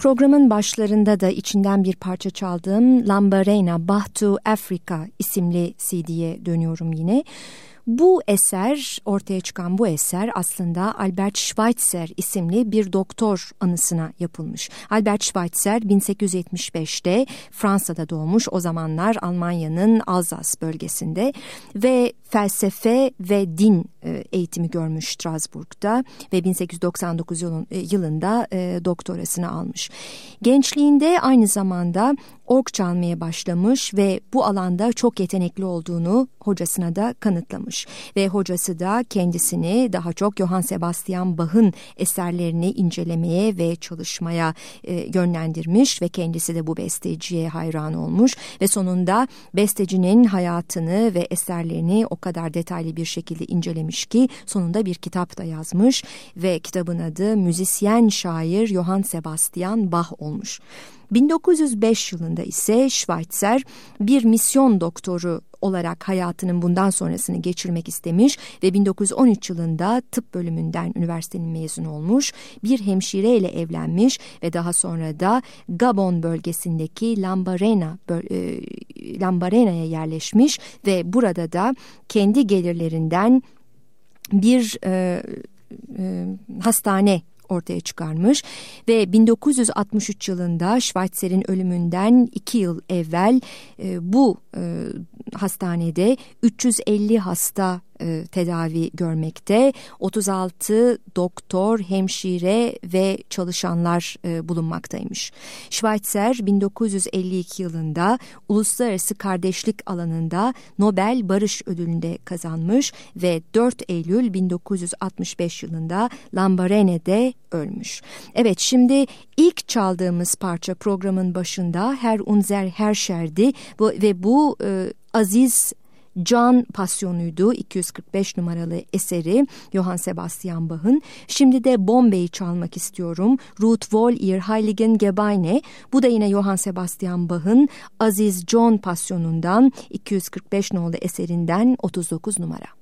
Programın başlarında da içinden bir parça çaldığım Lambarena, Back to Africa isimli CD'ye dönüyorum yine. Bu eser, ortaya çıkan bu eser aslında Albert Schweitzer isimli bir doktor anısına yapılmış. Albert Schweitzer 1875'te Fransa'da doğmuş, o zamanlar Almanya'nın Alzas bölgesinde ve felsefe ve din eğitimi görmüş Strasbourg'da ve 1899 yılında doktorasını almış. Gençliğinde aynı zamanda org çalmaya başlamış ve bu alanda çok yetenekli olduğunu hocasına da kanıtlamış. Ve hocası da kendisini daha çok Johann Sebastian Bach'ın eserlerini incelemeye ve çalışmaya yönlendirmiş ve kendisi de bu besteciye hayran olmuş ve sonunda bestecinin hayatını ve eserlerini o kadar detaylı bir şekilde incelemiş ki sonunda bir kitap da yazmış ve kitabın adı Müzisyen Şair Johann Sebastian Bach olmuş. 1905 yılında ise Schweitzer bir misyon doktoru olarak hayatının bundan sonrasını geçirmek istemiş ve 1913 yılında tıp bölümünden üniversitenin mezunu olmuş, bir hemşireyle evlenmiş ve daha sonra da Gabon bölgesindeki Lambarena'ya yerleşmiş ve burada da kendi gelirlerinden bir hastane ortaya çıkarmış ve 1963 yılında Schweitzer'in ölümünden 2 yıl evvel bu hastanede 350 hasta tedavi görmekte. 36 doktor, hemşire ve çalışanlar bulunmaktaymış. Schweitzer 1952 yılında uluslararası kardeşlik alanında Nobel Barış Ödülü'nde kazanmış ve 4 Eylül 1965 yılında Lambarene'de ölmüş. Evet, şimdi ilk çaldığımız parça programın başında Herr unser Herrscher'di ve bu Aziz Can Pasyonuydu, 245 numaralı eseri Johann Sebastian Bach'ın. Şimdi de Bombay'ı çalmak istiyorum. Ruht wohl ihr heiligen Gebeine. Bu da yine Johann Sebastian Bach'ın Aziz John Pasyonundan 245 numaralı eserinden 39 numara.